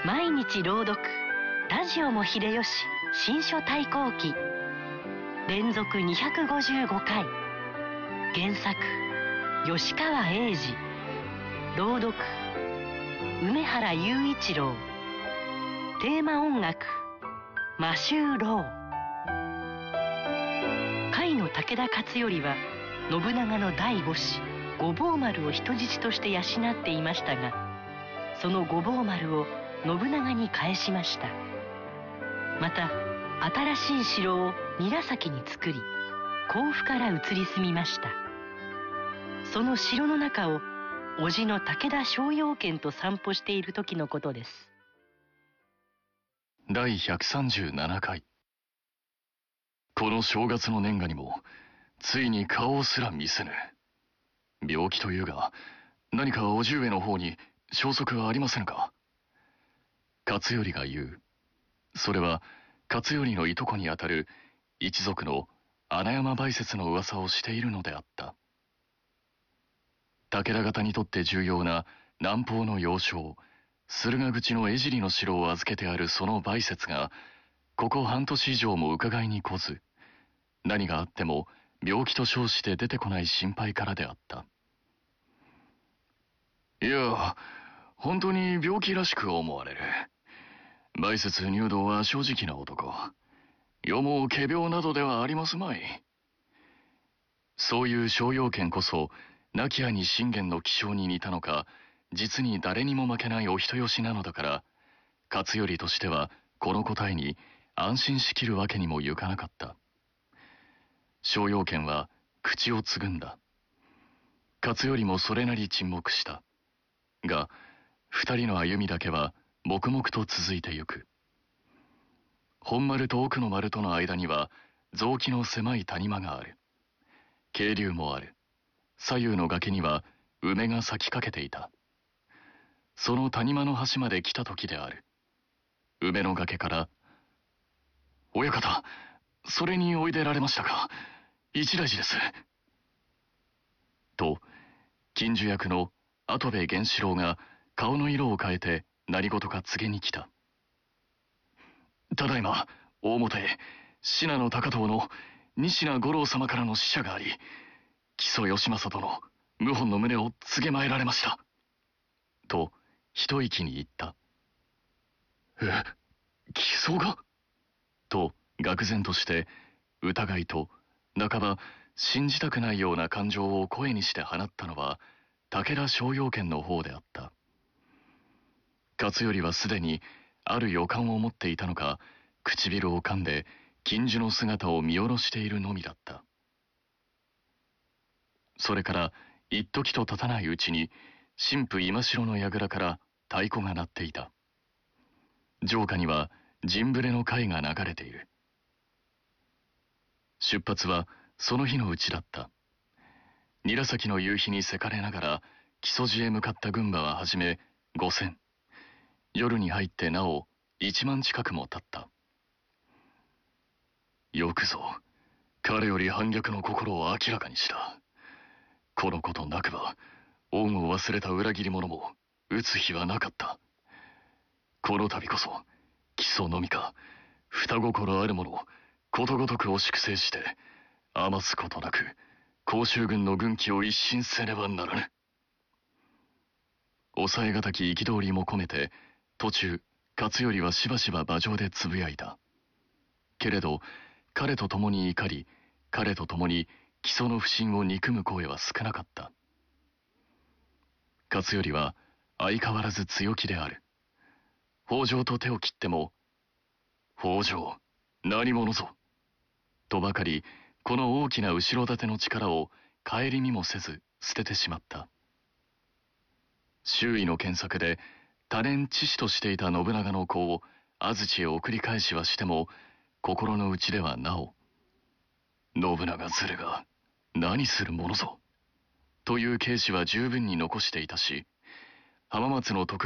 毎日朗読、ラジオも秀吉新書対抗記、連続255回。原作吉川英治、朗読梅原雄一郎。テーマ音楽マシュー・ロー。甲斐の武田勝頼は信長の第5子五房丸を人質として養っていましたが、その五房丸を信長に返しました。また新しい城を韮崎に作り、甲府から移り住みました。その城の中を叔父の武田逍遙軒と散歩している時のことです。 第137回。この正月の年賀にもついに顔すら見せぬ。病気というが、何か叔父上の方に消息はありませぬか。勝頼が言う。それは勝頼のいとこにあたる一族の穴山梅雪の噂をしているのであった。武田方にとって重要な南方の要衝、駿河口の江尻の城を預けてあるその梅雪が、ここ半年以上も伺いに来ず、何があっても病気と称して出てこない心配からであった。いや、本当に病気らしく思われる。梅雪入道は正直な男。世も仮病などではありますまい。そういう逍遙軒こそ、亡き兄信玄の気性に似たのか、実に誰にも負けないお人よしなのだから、勝頼としてはこの答えに安心しきるわけにもゆかなかった。逍遙軒は口をつぐんだ。勝頼もそれなり沈黙した。が、二人の歩みだけは黙々と続いてゆく。本丸と奥の丸との間には雑木の狭い谷間がある。渓流もある。左右の崖には梅が咲きかけていた。その谷間の端まで来た時である。梅の崖から「親方、それにおいでられましたか。一大事です」と近所役の跡部源四郎が顔の色を変えて何事か告げに来た。ただいま大表へ信濃高遠の仁科五郎様からの使者があり、木曽義政殿謀反の旨を告げまえられました。と一息に言った。木曽がと愕然として疑いと半ば信じたくないような感情を声にして放ったのは武田逍遙軒の方であった。勝頼はすでにある予感を持っていたのか、唇を噛んで金樹の姿を見下ろしているのみだった。それから一時と経たないうちに新婦今城の櫓から太鼓が鳴っていた。城下には陣触れの会が流れている。出発はその日のうちだった。韮崎の夕日にせかれながら木曽路へ向かった軍馬ははじめ5000、夜に入ってなお1万近くも経った。よくぞ彼より反逆の心を明らかにした。このことなくば恩を忘れた裏切り者も討つ日はなかった。この度こそ木曽のみか二心ある者ことごとくを粛清して、余すことなく甲州軍の軍紀を一新せねばならぬ。抑えがたき憤りも込めて途中勝頼はしばしば馬上でつぶやいた。けれど彼と共に怒り、彼と共に木曽の不信を憎む声は少なかった。勝頼は相変わらず強気である。北条と手を切っても「北条何者ぞ」とばかりこの大きな後ろ盾の力を顧みもせず捨ててしまった。周囲の検索で多年知士としていた信長の子を安土へ送り返しはしても、心の内ではなお「信長ずれが何するものぞ」という警示は十分に残していたし、浜松の徳